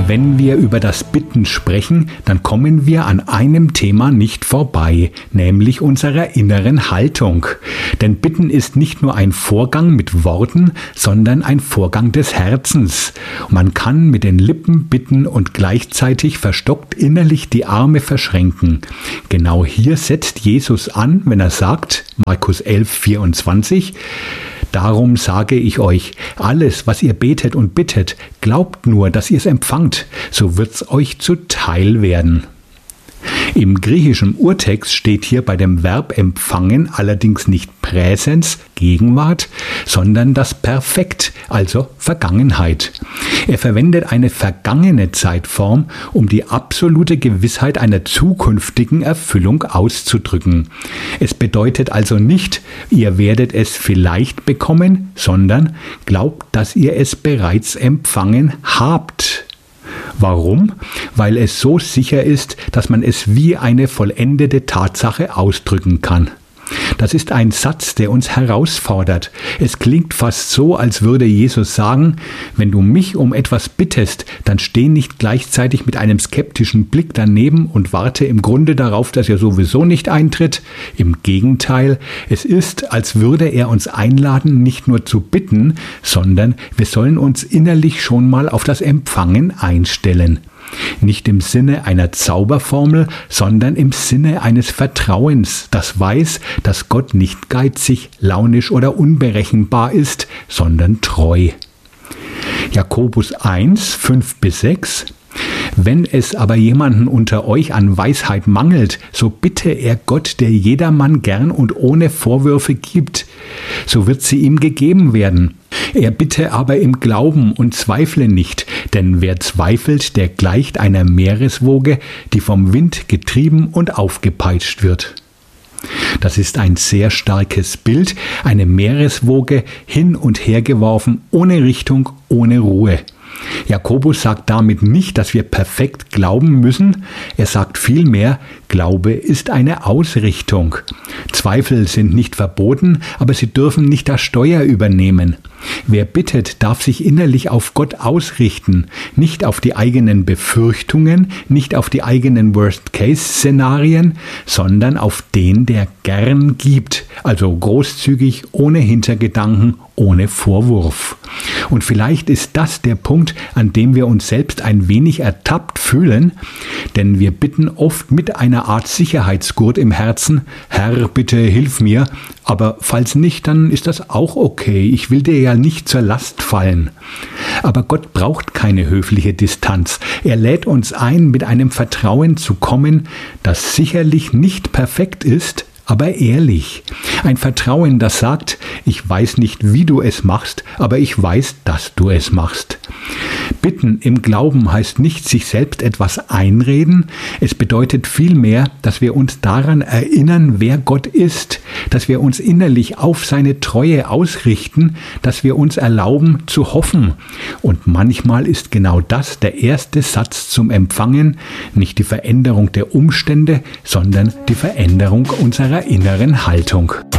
Wenn wir über das Bitten sprechen, dann kommen wir an einem Thema nicht vorbei, nämlich unserer inneren Haltung. Denn Bitten ist nicht nur ein Vorgang mit Worten, sondern ein Vorgang des Herzens. Man kann mit den Lippen bitten und gleichzeitig verstockt innerlich die Arme verschränken. Genau hier setzt Jesus an, wenn er sagt, Markus 11,24, darum sage ich euch, alles, was ihr betet und bittet, glaubt nur, dass ihr es empfangt, so wird's euch zuteil werden. Im griechischen Urtext steht hier bei dem Verb empfangen allerdings nicht Präsens, Gegenwart, sondern das Perfekt, also Vergangenheit. Er verwendet eine vergangene Zeitform, um die absolute Gewissheit einer zukünftigen Erfüllung auszudrücken. Es bedeutet also nicht, ihr werdet es vielleicht bekommen, sondern glaubt, dass ihr es bereits empfangen habt. Warum? Weil es so sicher ist, dass man es wie eine vollendete Tatsache ausdrücken kann. Das ist ein Satz, der uns herausfordert. Es klingt fast so, als würde Jesus sagen, wenn du mich um etwas bittest, dann steh nicht gleichzeitig mit einem skeptischen Blick daneben und warte im Grunde darauf, dass er sowieso nicht eintritt. Im Gegenteil, es ist, als würde er uns einladen, nicht nur zu bitten, sondern wir sollen uns innerlich schon mal auf das Empfangen einstellen. Nicht im Sinne einer Zauberformel, sondern im Sinne eines Vertrauens, das weiß, dass Gott nicht geizig, launisch oder unberechenbar ist, sondern treu. Jakobus 1, 5-6. Wenn es aber jemanden unter euch an Weisheit mangelt, so bitte er Gott, der jedermann gern und ohne Vorwürfe gibt, so wird sie ihm gegeben werden. Er bitte aber im Glauben und zweifle nicht, denn wer zweifelt, der gleicht einer Meereswoge, die vom Wind getrieben und aufgepeitscht wird. Das ist ein sehr starkes Bild, eine Meereswoge hin und her geworfen, ohne Richtung, ohne Ruhe. Jakobus sagt damit nicht, dass wir perfekt glauben müssen. Er sagt vielmehr, Glaube ist eine Ausrichtung. Zweifel sind nicht verboten, aber sie dürfen nicht das Steuer übernehmen. Wer bittet, darf sich innerlich auf Gott ausrichten, nicht auf die eigenen Befürchtungen, nicht auf die eigenen Worst-Case-Szenarien, sondern auf den, der gern gibt, also großzügig, ohne Hintergedanken, ohne Vorwurf. Und vielleicht ist das der Punkt, an dem wir uns selbst ein wenig ertappt fühlen, denn wir bitten oft mit einer Art Sicherheitsgurt im Herzen, Herr, bitte hilf mir, aber falls nicht, dann ist das auch okay, ich will dir ja nicht zur Last fallen. Aber Gott braucht keine höfliche Distanz, er lädt uns ein, mit einem Vertrauen zu kommen, das sicherlich nicht perfekt ist, aber ehrlich. Ein Vertrauen, das sagt, ich weiß nicht, wie du es machst, aber ich weiß, dass du es machst. Bitten im Glauben heißt nicht, sich selbst etwas einreden. Es bedeutet vielmehr, dass wir uns daran erinnern, wer Gott ist, dass wir uns innerlich auf seine Treue ausrichten, dass wir uns erlauben zu hoffen. Und manchmal ist genau das der erste Satz zum Empfangen, nicht die Veränderung der Umstände, sondern die Veränderung unserer inneren Haltung.